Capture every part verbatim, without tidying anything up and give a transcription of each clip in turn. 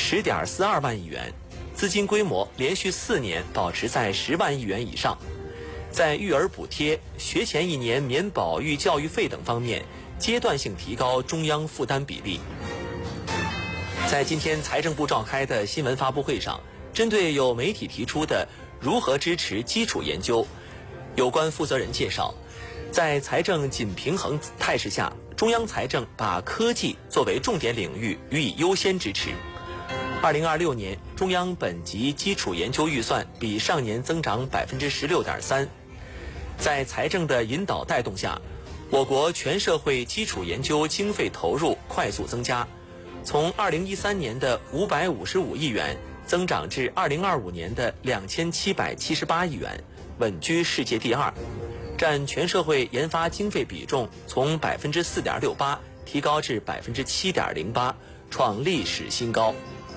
十点四二万亿元，资金规模连续四年保持在十万亿元以上。在育儿补贴、学前一年免保育教育费等方面，阶段性提高中央负担比例。在今天财政部召开的新闻发布会上，针对有媒体提出的如何支持基础研究，有关负责人介绍，在财政紧平衡态势下，中央财政把科技作为重点领域予以优先支持。二零二六年，中央本级基础研究预算比上年增长百分之十六点三。在财政的引导带动下，我国全社会基础研究经费投入快速增加，从二零一三年的五百五十五亿元增长至二零二五年的两千七百七十八亿元，稳居世界第二，占全社会研发经费比重从百分之四点六八提高至百分之七点零八，创历史新高。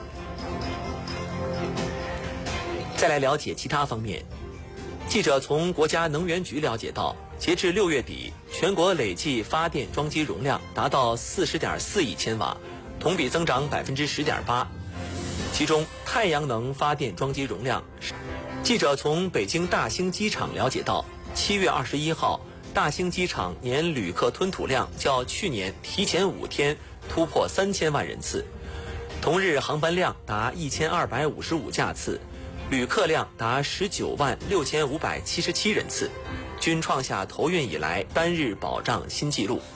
再来了解其他方面。记者从国家能源局了解到，截至六月底，全国累计发电装机容量达到四十点四亿千瓦，同比增长百分之十点八。其中，太阳能发电装机容量，记者从北京大兴机场了解到，七月二十一号，大兴机场年旅客吞吐量较去年提前五天突破三千万人次，同日航班量达一千二百五十五架次。旅客量达十九万六千五百七十七人次，均创下投运以来单日保障新纪录。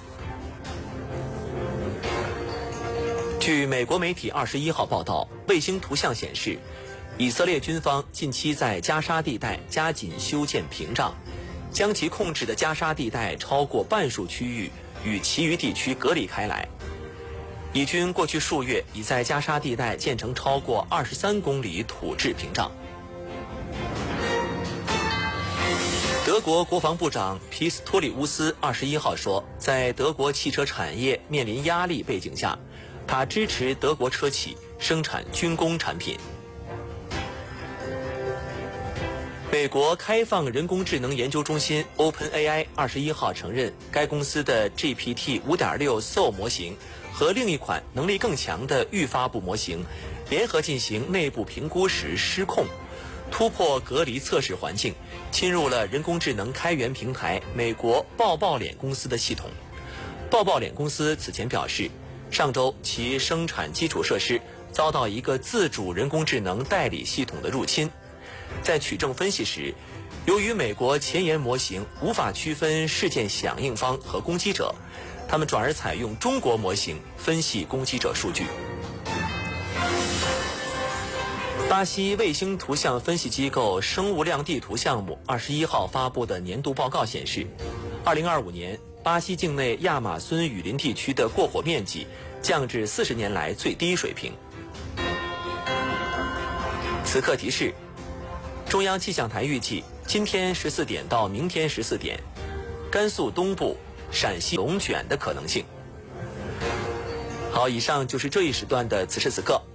据美国媒体二十一号报道，卫星图像显示，以色列军方近期在加沙地带加紧修建屏障，将其控制的加沙地带超过半数区域与其余地区隔离开来。以军过去数月已在加沙地带建成超过二十三公里土质屏障。德国国防部长皮斯托里乌斯二十一号说，在德国汽车产业面临压力背景下，他支持德国车企生产军工产品。美国开放人工智能研究中心 OpenAI 二十一号承认，该公司的 G P T 五点六 Soul 模型和另一款能力更强的预发布模型联合进行内部评估时失控，突破隔离测试环境，侵入了人工智能开源平台美国抱抱脸公司的系统。抱抱脸公司此前表示，上周其生产基础设施遭到一个自主人工智能代理系统的入侵。在取证分析时，由于美国前沿模型无法区分事件响应方和攻击者，他们转而采用中国模型分析攻击者数据。巴西卫星图像分析机构生物量地图项目二十一号发布的年度报告显示，二零二五年巴西境内亚马孙雨林地区的过火面积降至四十年来最低水平。此刻提示，中央气象台预计今天十四点到明天十四点，甘肃东部、陕西龙卷的可能性。好，以上就是这一时段的此时此刻。